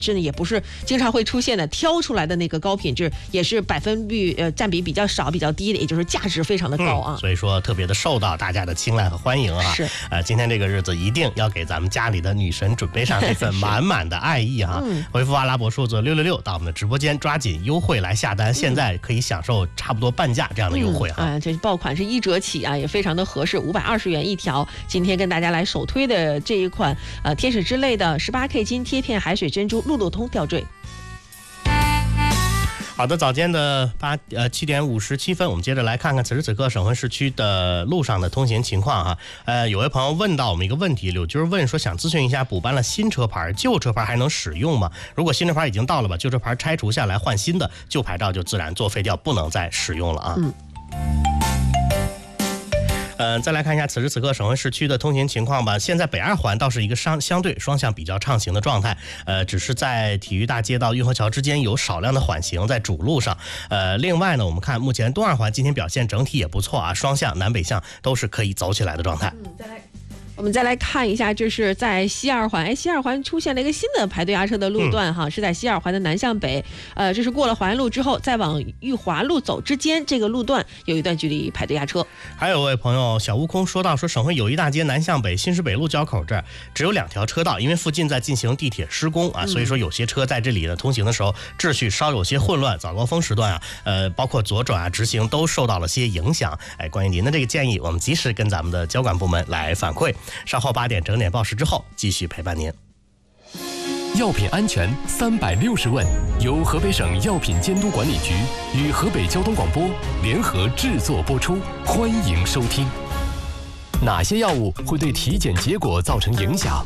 真的也不是经常会出现的，挑出来的那个高品质也是百分比占比比较少、比较低的，也就是价值非常的高啊。 所以说特别的受到大家的青睐和欢迎啊。 是今天这个日子一定要给咱们家里的女神准备上这份满满的爱意哈。回复阿拉伯数字666到我们的直播间，抓紧优惠来下单，现在可以享受差不多半价这样的优惠哈。 这爆款是1折起啊，也非常的合适，520元一条。今天跟大家来首推的这一款天使之泪的18K 金贴片海水珍珠路路通吊坠。 好的，早间的7点57分，我们接着来看看此时此刻省会市区的路上的通行情况哈。有位朋友问到我们一个问题，柳军问说想咨询一下，补办了新车牌，旧车牌还能使用吗？如果新车牌已经到了，把旧车牌拆除下来换新的，旧牌照就自然作废掉，不能再使用了啊。再来看一下此时此刻省会市区的通行情况吧。现在北2环倒是一个相对双向比较畅行的状态，只是在体育大街到运河桥之间有少量的缓行在主路上。另外呢，我们看目前东2环今天表现整体也不错啊，双向南北向都是可以走起来的状态。 我们再来看一下，这是在西2环，西2环出现了一个新的排队压车的路段哈，是在西2环的南向北，这是过了华安路之后，再往裕华路走之间这个路段有一段距离排队压车。 还有位朋友小悟空说到，说省会友谊大街南向北新市北路交口这儿只有2条车道，因为附近在进行地铁施工啊，所以说有些车在这里呢通行的时候秩序稍有些混乱，早高峰时段啊，包括左转啊直行都受到了些影响。关于您的这个建议，我们及时跟咱们的交管部门来反馈。稍后8点整点报时之后继续陪伴您。 药品安全360问，由河北省药品监督管理局与河北交通广播联合制作播出，欢迎收听。哪些药物会对体检结果造成影响？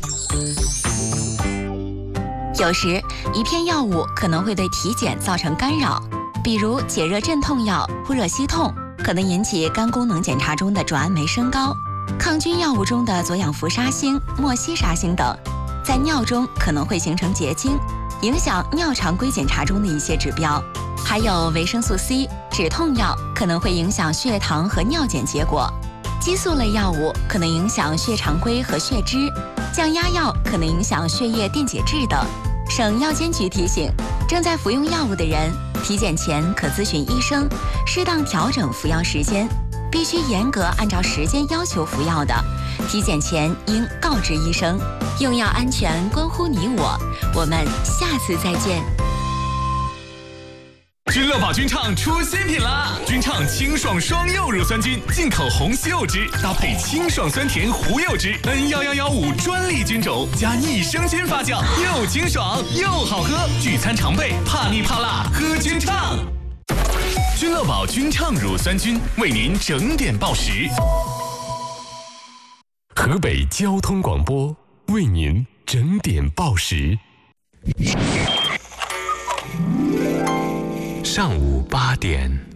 有时一片药物可能会对体检造成干扰，比如解热镇痛药扑热息痛可能引起肝功能检查中的转氨酶升高，抗菌药物中的左氧氟沙星、莫西沙星等，在尿中可能会形成结晶，影响尿常规检查中的一些指标。还有维生素 C、止痛药可能会影响血糖和尿检结果，激素类药物可能影响血常规和血脂，降压药可能影响血液电解质等。省药监局提醒，正在服用药物的人，体检前可咨询医生，适当调整服药时间，必须严格按照时间要求服药的，体检前应告知医生。用药安全关乎你我，我们下次再见。 君乐宝君畅出新品啦！君畅清爽双柚乳酸菌，进口红西柚汁，搭配清爽酸甜胡柚汁，N11115专利菌种，加益生菌发酵，又清爽又好喝。聚餐常备，怕腻怕辣，喝君畅。君乐宝君畅乳酸菌为您整点报时。 河北交通广播为您整点报时。上午8点。